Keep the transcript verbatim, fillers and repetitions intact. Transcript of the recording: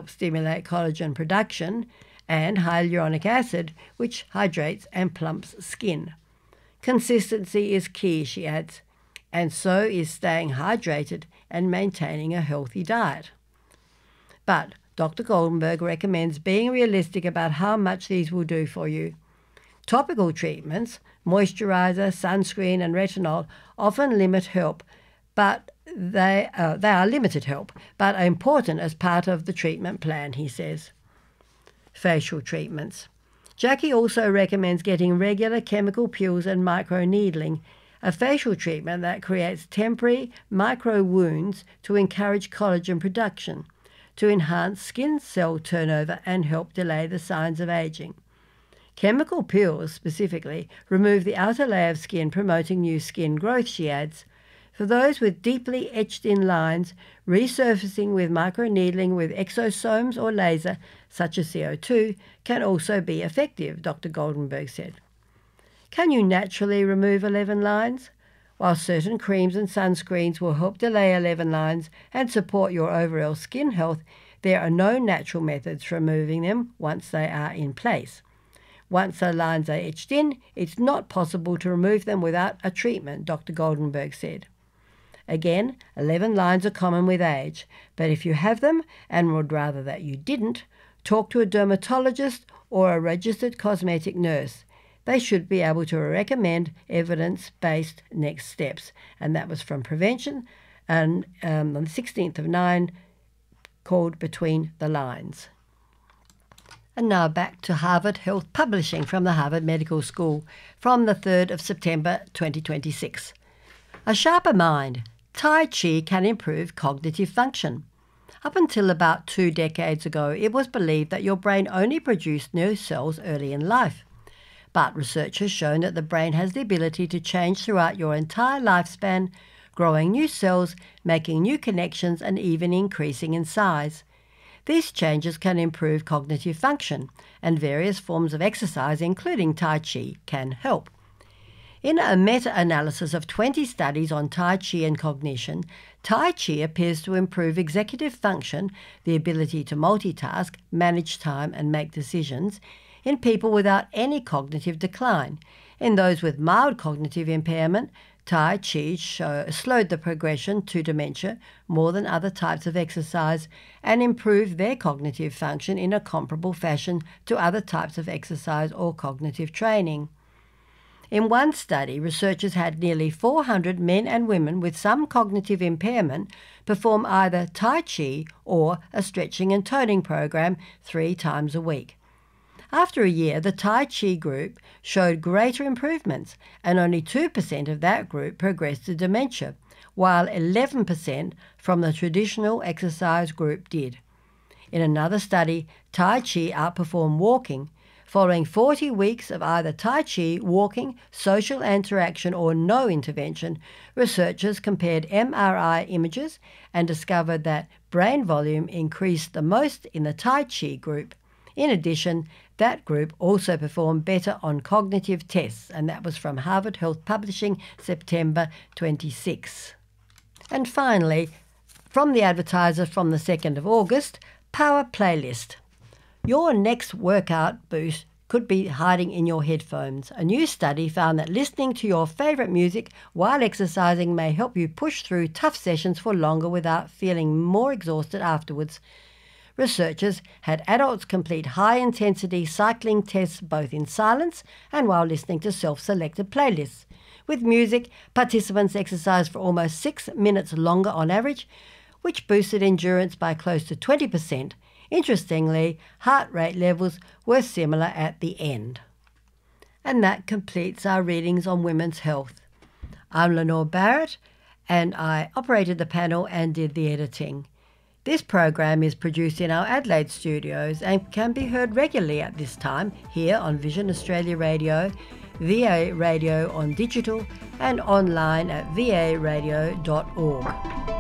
helps stimulate collagen production, and hyaluronic acid, which hydrates and plumps skin. Consistency is key, she adds, and so is staying hydrated and maintaining a healthy diet. But Doctor Goldenberg recommends being realistic about how much these will do for you. Topical treatments, moisturizer, sunscreen and retinol often limit help, but they, uh, they are limited help, but are important as part of the treatment plan, he says. Facial treatments. Jackie also recommends getting regular chemical peels and microneedling, a facial treatment that creates temporary micro wounds to encourage collagen production, to enhance skin cell turnover and help delay the signs of aging. Chemical peels, specifically, remove the outer layer of skin, promoting new skin growth, she adds. For those with deeply etched-in lines, resurfacing with microneedling with exosomes or laser, such as C O two, can also be effective, Doctor Goldenberg said. Can you naturally remove eleven lines? While certain creams and sunscreens will help delay eleven lines and support your overall skin health, there are no natural methods for removing them once they are in place. Once the lines are etched in, it's not possible to remove them without a treatment, Doctor Goldenberg said. Again, eleven lines are common with age, but if you have them and would rather that you didn't, talk to a dermatologist or a registered cosmetic nurse. They should be able to recommend evidence-based next steps. And that was from Prevention, and um, on the sixteenth of nine, called Between the Lines. And now back to Harvard Health Publishing from the Harvard Medical School from the third of September twenty twenty-six. A sharper mind. Tai Chi can improve cognitive function. Up until about two decades ago, it was believed that your brain only produced new cells early in life. But research has shown that the brain has the ability to change throughout your entire lifespan, growing new cells, making new connections, and even increasing in size. These changes can improve cognitive function, and various forms of exercise, including Tai Chi, can help. In a meta-analysis of twenty studies on Tai Chi and cognition, Tai Chi appears to improve executive function, the ability to multitask, manage time, and make decisions, in people without any cognitive decline. In those with mild cognitive impairment, Tai Chi show, slowed the progression to dementia more than other types of exercise and improved their cognitive function in a comparable fashion to other types of exercise or cognitive training. In one study, researchers had nearly four hundred men and women with some cognitive impairment perform either Tai Chi or a stretching and toning program three times a week. After a year, the Tai Chi group showed greater improvements, and only two percent of that group progressed to dementia, while eleven percent from the traditional exercise group did. In another study, Tai Chi outperformed walking. Following forty weeks of either Tai Chi, walking, social interaction, or no intervention, researchers compared M R I images and discovered that brain volume increased the most in the Tai Chi group. In addition, that group also performed better on cognitive tests, and that was from Harvard Health Publishing, September twenty-sixth. And finally, from the Advertiser from the second of August, Power Playlist. Your next workout boost could be hiding in your headphones. A new study found that listening to your favourite music while exercising may help you push through tough sessions for longer without feeling more exhausted afterwards. Researchers had adults complete high-intensity cycling tests both in silence and while listening to self-selected playlists. With music, participants exercised for almost six minutes longer on average, which boosted endurance by close to twenty percent. Interestingly, heart rate levels were similar at the end. And that completes our readings on women's health. I'm Lenore Barrett, and I operated the panel and did the editing. This program is produced in our Adelaide studios and can be heard regularly at this time here on Vision Australia Radio, V A Radio on digital, and online at v a radio dot org.